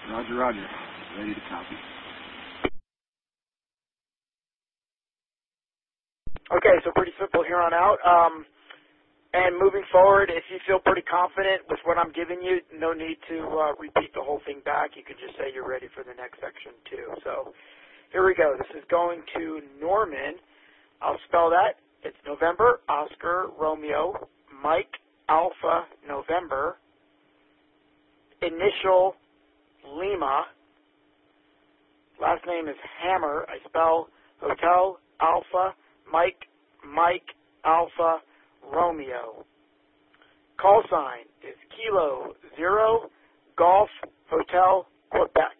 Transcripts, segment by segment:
Roger, roger. Ready to copy. Okay, so pretty simple here on out. And moving forward, if you feel pretty confident with what I'm giving you, no need to repeat the whole thing back. You can just say you're ready for the next section too. So here we go. This is going to Norman. I'll spell that. It's November, Oscar, Romeo, Mike, Alpha, November, initial, Lima, last name is Hammer. I spell Hotel, Alpha, Mike, Alpha, Romeo. Call sign is Kilo 0, Golf, Hotel, Quebec.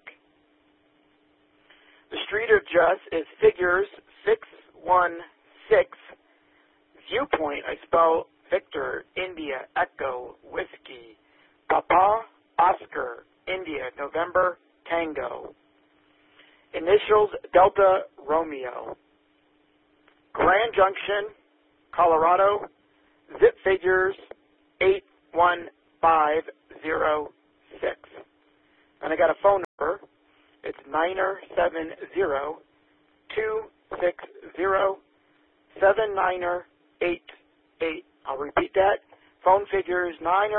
The street address is Figures 616, Viewpoint, I spell Victor, India, Echo, Whiskey, Papa, Oscar, India, November, Tango. Initials, Delta, Romeo. Grand Junction, Colorado, zip figures 81506. And I got a phone number. It's 970-260-7988. I'll repeat that. Phone figures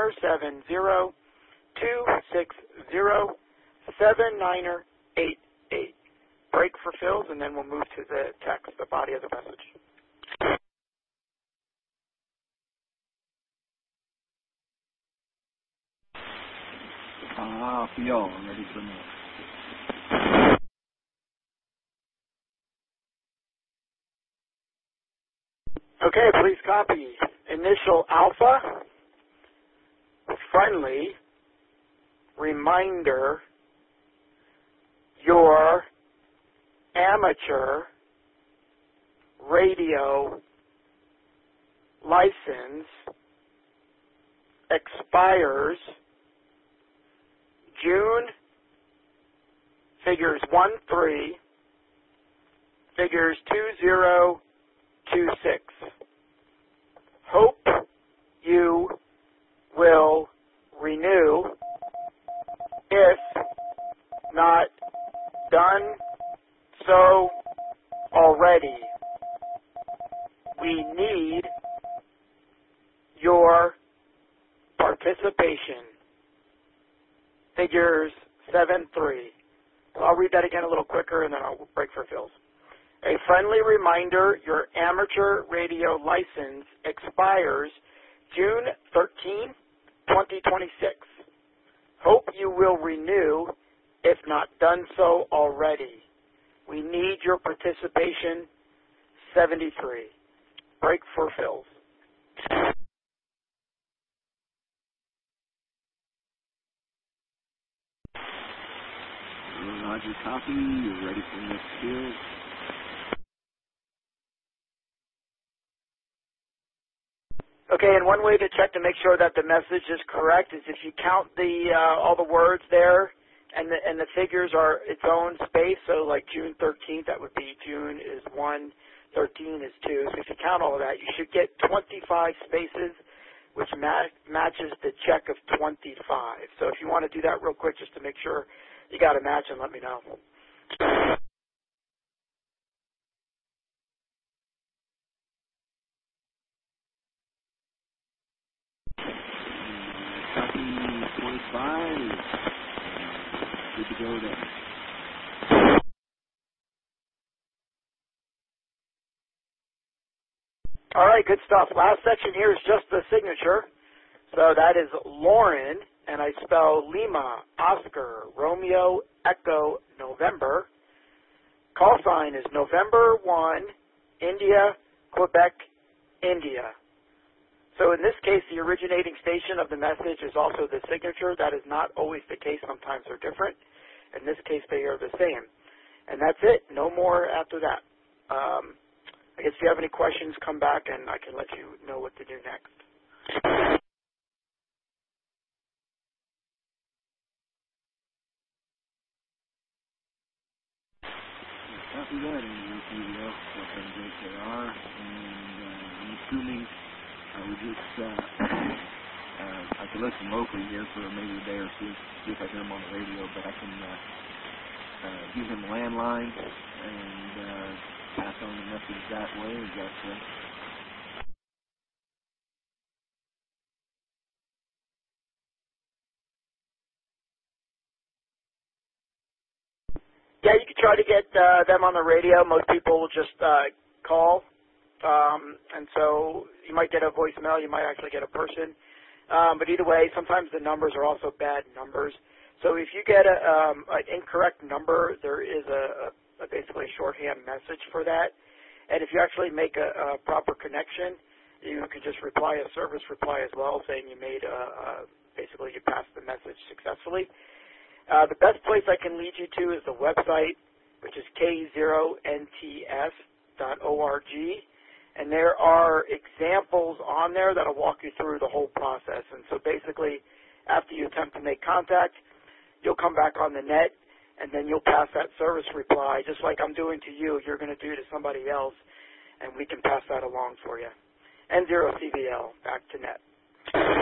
970-260-7988. Break for fills, and then we'll move to the text, the body of the message. Phil, I'm ready for me. Okay, please copy. Initial Alpha, friendly, reminder, your amateur radio license expires June, figures 13, figures 2026. Hope you will renew. If not done so already, we need your participation. Figures 7-3. I'll read that again a little quicker and then I'll break for fills. A friendly reminder, your amateur radio license expires June 13, 2026. Hope you will renew, if not done so already. We need your participation, 73. Break for fills. Roger, copy. You're ready for the next field. Okay, and one way to check to make sure that the message is correct is if you count the all the words there, and the figures are its own space. So like June 13th, that would be June is 1, 13 is 2. So if you count all of that, you should get 25 spaces, which matches the check of 25. So if you want to do that real quick just to make sure you got a match, and let me know. Copy 25. Good to go there. All right, good stuff. Last section here is just the signature. So that is Lauren, and I spell Lima, Oscar, Romeo, Echo, November. Call sign is November 1, India, Quebec, India. So in this case, the originating station of the message is also the signature. That is not always the case. Sometimes they're different. In this case, they are the same. And that's it. No more after that. I guess if you have any questions, come back and I can let you know what to do next. Copy that, and we'll see what kind of dates they are. And I'm assuming we just I could listen locally here for maybe a day or two, see if I hear them on the radio, but I can use them landline and pass on the message that way. Is that Yeah, you can try to get them on the radio. Most people will just call, and so you might get a voicemail. You might actually get a person. But either way, sometimes the numbers are also bad numbers. So if you get an incorrect number, there is basically a shorthand message for that. And if you actually make a proper connection, you can just reply a service reply as well, saying you made basically you passed the message successfully. The best place I can lead you to is the website, which is k0nts.org. And there are examples on there that will walk you through the whole process. And so basically, after you attempt to make contact, you'll come back on the net, and then you'll pass that service reply, just like I'm doing to you, you're going to do to somebody else, and we can pass that along for you. N0CBL, back to net.